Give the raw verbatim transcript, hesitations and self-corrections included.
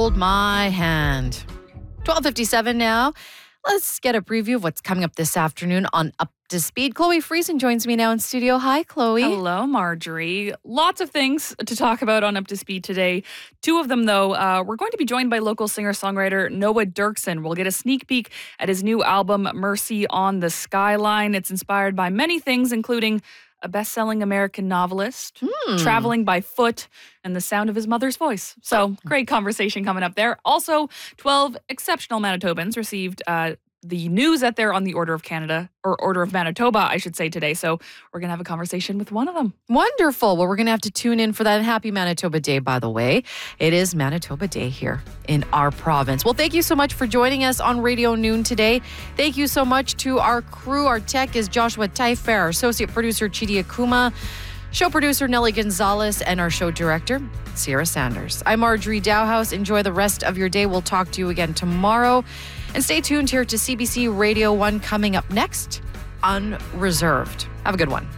hold my hand. twelve fifty-seven now. Let's get a preview of what's coming up this afternoon on Up to Speed. Chloe Friesen joins me now in studio. Hi, Chloe. Hello, Marjorie. Lots of things to talk about on Up to Speed today. Two of them, though, uh, we're going to be joined by local singer-songwriter Noah Derksen. We'll get a sneak peek at his new album, Mercy on the Skyline. It's inspired by many things, including a best-selling American novelist, Hmm. traveling by foot, and the sound of his mother's voice. So, great conversation coming up there. Also, twelve exceptional Manitobans received uh, the news that they're on the Order of Canada, or Order of Manitoba, I should say, today. So we're going to have a conversation with one of them. Wonderful. Well, we're going to have to tune in for that. And happy Manitoba Day, by the way. It is Manitoba Day here in our province. Well, thank you so much for joining us on Radio Noon today. Thank you so much to our crew. Our tech is Joshua Taifer, our associate producer, Chidi Akuma, show producer, Nelly Gonzalez, and our show director, Sierra Sanders. I'm Marjorie Dowhouse. Enjoy the rest of your day. We'll talk to you again tomorrow. And stay tuned here to C B C Radio one coming up next, Unreserved. Have a good one.